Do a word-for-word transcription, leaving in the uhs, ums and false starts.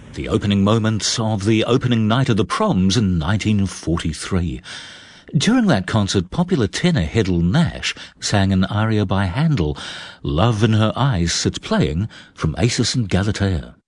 the opening moments of the opening night of the Proms in nineteen forty-three. During that concert, popular tenor Heddle Nash sang an aria by Handel, Love in Her Eyes Sits Playing, from Acis and Galatea.